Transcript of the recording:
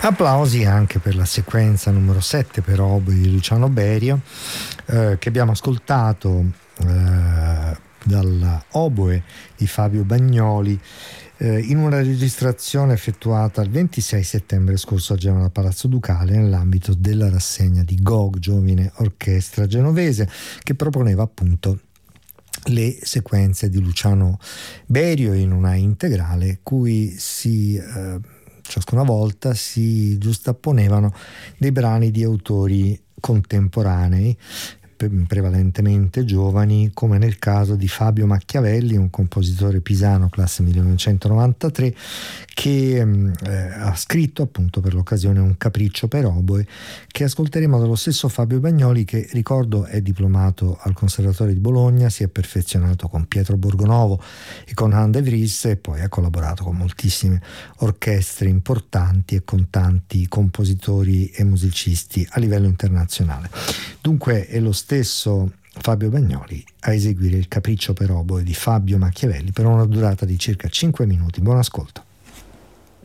Applausi anche per la sequenza numero 7 per oboe di Luciano Berio, che abbiamo ascoltato dalla oboe di Fabio Bagnoli in una registrazione effettuata il 26 settembre scorso a Genova Palazzo Ducale nell'ambito della rassegna di GOG, Giovine Orchestra Genovese, che proponeva appunto le sequenze di Luciano Berio in una integrale cui ciascuna volta si giustapponevano dei brani di autori contemporanei, prevalentemente giovani, come nel caso di Fabio Machiavelli, un compositore pisano classe 1993, che ha scritto appunto per l'occasione un capriccio per oboe, che ascolteremo dallo stesso Fabio Bagnoli, che ricordo è diplomato al Conservatorio di Bologna, si è perfezionato con Pietro Borgonovo e con Hans de Vries e poi ha collaborato con moltissime orchestre importanti e con tanti compositori e musicisti a livello internazionale. Dunque è lo stesso Fabio Bagnoli a eseguire il capriccio per oboe di Fabio Machiavelli per una durata di circa 5 minuti. Buon ascolto.